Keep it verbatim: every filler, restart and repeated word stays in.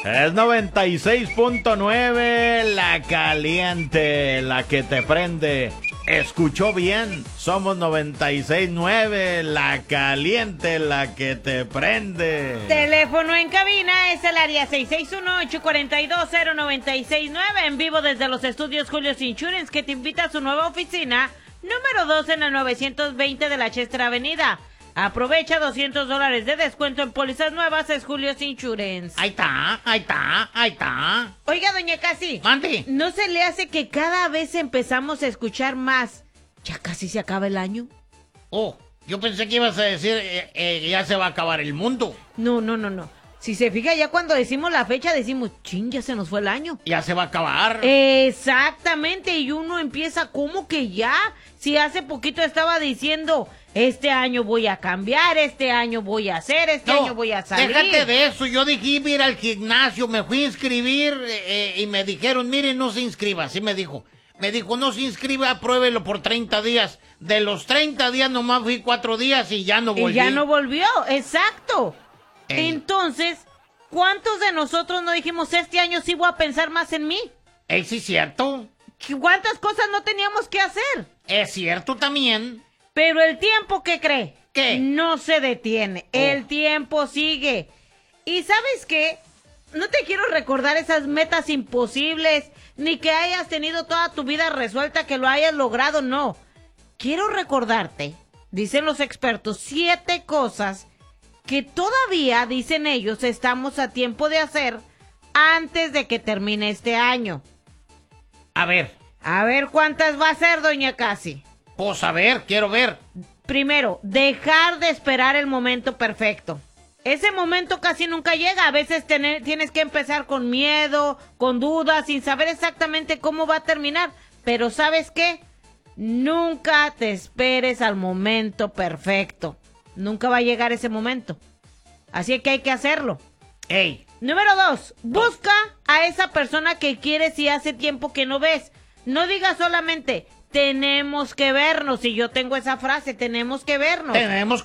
Es noventa y seis punto nueve, la caliente, la que te prende. Escuchó bien, somos noventa y seis punto nueve, la caliente, la que te prende. Teléfono en cabina es el área seis seis uno, ocho cuatro dos, cero nueve seis nueve, en vivo desde los estudios Julio's Insurance, que te invita a su nueva oficina, número dos en el novecientos veinte de la Chester Avenida. Aprovecha doscientos dólares de descuento en pólizas nuevas, es Julio's Insurance. Ahí está, ahí está, ahí está. Oiga, doña Casi. Mande. ¿No se le hace que cada vez empezamos a escuchar más? ¿Ya casi se acaba el año? Oh, yo pensé que ibas a decir, eh, eh, ya se va a acabar el mundo. No, no, no, no. Si se fija, ya cuando decimos la fecha, decimos, chin, ya se nos fue el año. Ya se va a acabar. Exactamente, y uno empieza, ¿cómo que ya? Si hace poquito estaba diciendo, este año voy a cambiar, este año voy a hacer, este No, año voy a salir. Déjate de eso, yo dije iba a ir al gimnasio, me fui a inscribir eh, y me dijeron, mire, no se inscriba, así me dijo. Me dijo, no se inscriba, apruébelo por treinta días. De los treinta días nomás fui cuatro días y ya no volví. Y ya no volvió, exacto. Ey. Entonces, ¿cuántos de nosotros no dijimos, este año sí voy a pensar más en mí? ¿Es sí cierto? ¿Cuántas cosas no teníamos que hacer? Es cierto también. Pero el tiempo, ¿qué cree? ¿Qué? No se detiene, Oh. el tiempo sigue. ¿Y sabes qué? No te quiero recordar esas metas imposibles, ni que hayas tenido toda tu vida resuelta, que lo hayas logrado, no. Quiero recordarte, dicen los expertos, siete cosas que todavía, dicen ellos, estamos a tiempo de hacer antes de que termine este año. A ver, A ver cuántas va a ser, doña Casi. pues a ver, quiero ver. Primero, dejar de esperar el momento perfecto. Ese momento casi nunca llega. A veces tener, tienes que empezar con miedo, con dudas, sin saber exactamente cómo va a terminar. Pero ¿sabes qué? Nunca te esperes al momento perfecto. Nunca va a llegar ese momento. Así que hay que hacerlo. Ey, Número dos, busca a esa persona que quieres y hace tiempo que no ves. No digas solamente, tenemos que vernos. Y yo tengo esa frase, tenemos que vernos. tenemos